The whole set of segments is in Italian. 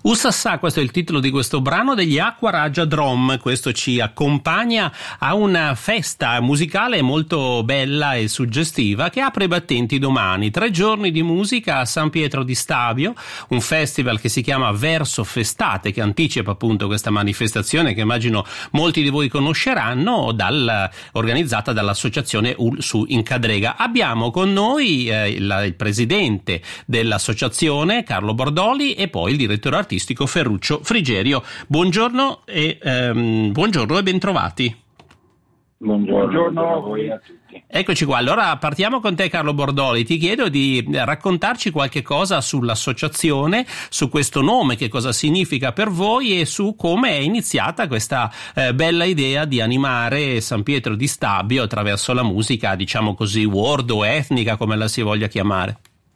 Usassà, questo è il titolo di questo brano degli Aqua Raja Drum. Questo ci accompagna a una festa musicale molto bella e suggestiva che apre i battenti domani. 3 giorni di musica a San Pietro di Stabio, un festival che si chiama Verso Festate, che anticipa appunto questa manifestazione che immagino molti di voi conosceranno, organizzata dall'associazione Ulsu Incadrega. Abbiamo con noi il presidente dell'associazione Carlo Bordoli e poi il direttore artistico Ferruccio Frigerio. Buongiorno e bentrovati. Buongiorno a voi e a tutti. Eccoci qua, allora partiamo con te Carlo Bordoli. Ti chiedo di raccontarci qualche cosa sull'associazione, su questo nome, che cosa significa per voi e su come è iniziata questa bella idea di animare San Pietro di Stabio attraverso la musica, diciamo così, world o etnica, come la si voglia chiamare.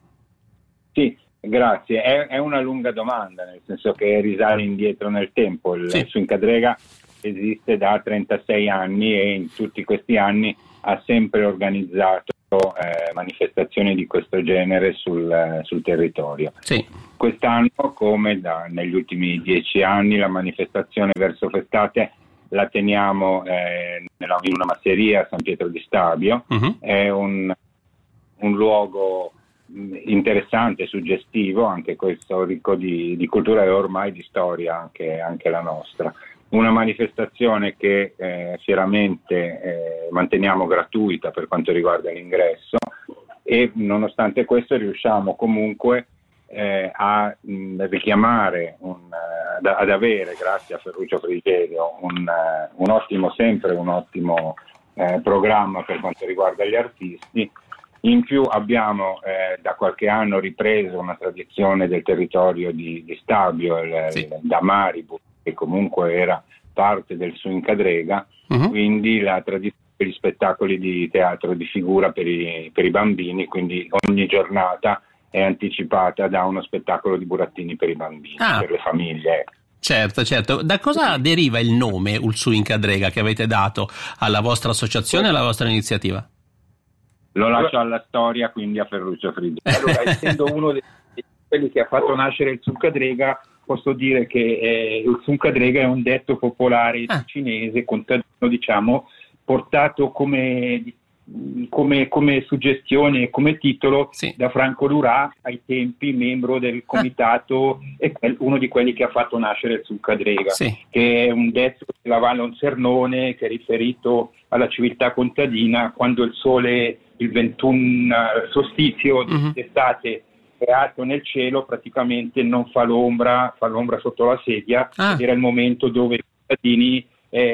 Sì, grazie. È una lunga domanda, nel senso che risale indietro nel tempo. Il Ulsu Incadrega esiste da 36 anni e in tutti questi anni ha sempre organizzato manifestazioni di questo genere sul territorio. Sì. Quest'anno, come negli ultimi 10 anni, la manifestazione Verso Festate la teniamo in una masseria a San Pietro di Stabio. Uh-huh. È un luogo interessante, suggestivo, anche questo ricco di cultura e ormai di storia anche la nostra. Una manifestazione che fieramente manteniamo gratuita per quanto riguarda l'ingresso e nonostante questo riusciamo comunque a richiamare ad avere, grazie a Ferruccio Frigerio, un ottimo programma per quanto riguarda gli artisti. In più abbiamo da qualche anno ripreso una tradizione del territorio di Stabio, da Maribor, che comunque era parte del Ulsu Incadrega, uh-huh. Quindi la tradizione degli spettacoli di teatro di figura per i bambini, quindi ogni giornata è anticipata da uno spettacolo di burattini per i bambini, per le famiglie. Certo. Da cosa deriva il nome Ulsu Incadrega che avete dato alla vostra associazione e alla vostra iniziativa? Lo lascio alla storia, quindi a Ferruccio Frigerio. Allora, essendo uno di quelli che ha fatto nascere il Ulsu Incadrega, posso dire che il Ulsu Incadrega è un detto popolare cinese, contadino, diciamo, portato come suggestione e come titolo da Franco Lurà, ai tempi membro del comitato e uno di quelli che ha fatto nascere il Ulsu Incadrega, che è un detto della Valle Onsernone, che è riferito alla civiltà contadina, quando il sole, il 21 solstizio d'estate è alto nel cielo, praticamente non fa l'ombra sotto la sedia, ed era il momento dove i contadini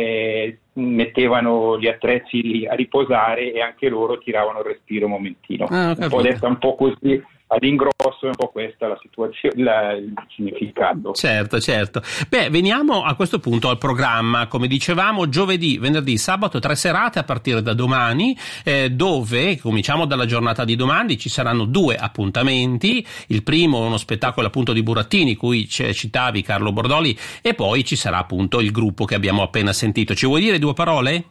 mettevano gli attrezzi a riposare e anche loro tiravano il respiro momentino. Un po' detta un po' così all'ingrosso, è un po' questa la situazione, il significato. Certo. Beh, veniamo a questo punto al programma. Come dicevamo, giovedì, venerdì, sabato, 3 serate a partire da domani, dove cominciamo dalla giornata di domani. Ci saranno 2 appuntamenti. Il primo è uno spettacolo appunto di burattini, cui citavi Carlo Bordoli, e poi ci sarà appunto il gruppo che abbiamo appena sentito. Ci vuoi dire 2 parole?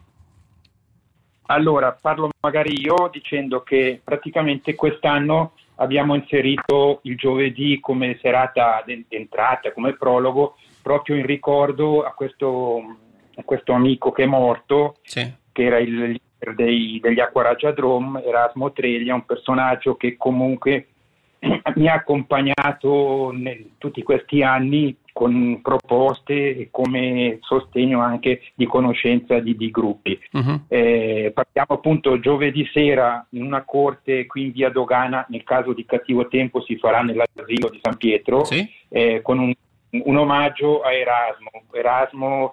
Allora, parlo magari io dicendo che praticamente quest'anno abbiamo inserito il giovedì come serata d'entrata, come prologo, proprio in ricordo a questo amico che è morto, che era il leader degli Aqua Raja Drum, Erasmo Treglia, un personaggio che comunque mi ha accompagnato in tutti questi anni con proposte e come sostegno anche di conoscenza di gruppi. Uh-huh. Partiamo appunto giovedì sera in una corte qui in via Dogana, nel caso di cattivo tempo si farà nell'asilo di San Pietro, con un omaggio a Erasmo.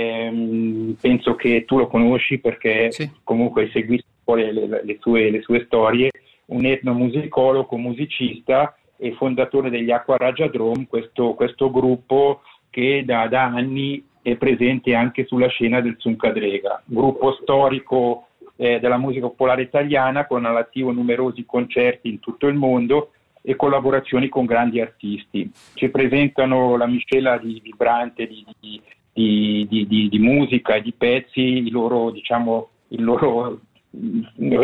Penso che tu lo conosci perché comunque seguisci un po' le sue storie, un etnomusicologo, musicista e fondatore degli Aqua Raja Drum, questo gruppo che da anni è presente anche sulla scena del Ulsu Incadrega, gruppo storico della musica popolare italiana, con all'attivo numerosi concerti in tutto il mondo e collaborazioni con grandi artisti. Ci presentano la miscela vibrante di musica e di pezzi, il loro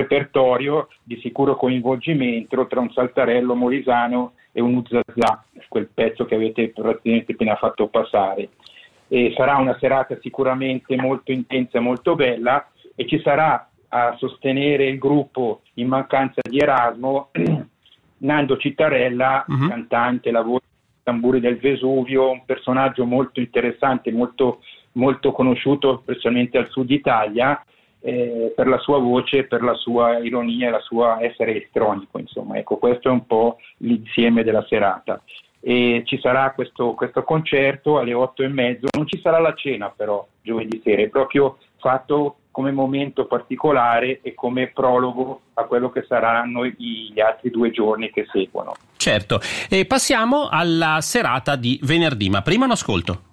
repertorio di sicuro coinvolgimento tra un saltarello molisano e un uzazà. quel pezzo che avete praticamente appena fatto passare. E sarà una serata sicuramente molto intensa, molto bella, e ci sarà a sostenere il gruppo in mancanza di Erasmo Nando Cittarella, cantante, la voce dei tamburi del Vesuvio, un personaggio molto interessante, molto, molto conosciuto specialmente al sud Italia, per la sua voce, per la sua ironia e la sua essere elettronico, insomma. Ecco, questo è un po' l'insieme della serata. E ci sarà questo concerto alle 8:30, non ci sarà la cena però giovedì sera, è proprio fatto come momento particolare e come prologo a quello che saranno gli altri 2 giorni che seguono. Certo, e passiamo alla serata di venerdì, ma prima un ascolto.